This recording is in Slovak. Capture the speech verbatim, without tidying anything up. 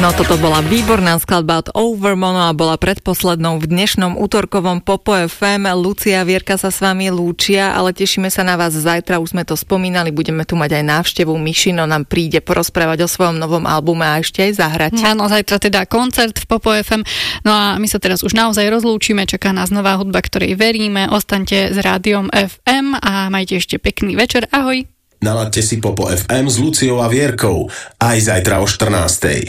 No toto bola výborná skladba od Overmono a bola predposlednou v dnešnom útorkovom Popo ef em. Lucia, Vierka sa s vami lúčia, ale tešíme sa na vás zajtra, už sme to spomínali, budeme tu mať aj návštevu. Mišino nám príde porozprávať o svojom novom albume a ešte aj zahrať. Áno, zajtra teda koncert v Popo ef em. No a my sa teraz už naozaj rozlúčime, čaká nás nová hudba, ktorej veríme. Ostaňte s Rádiom ef em a majte ešte pekný večer. Ahoj. Naladte si Popo ef em s Luciou a Vierkou aj zajtra o štrnástej.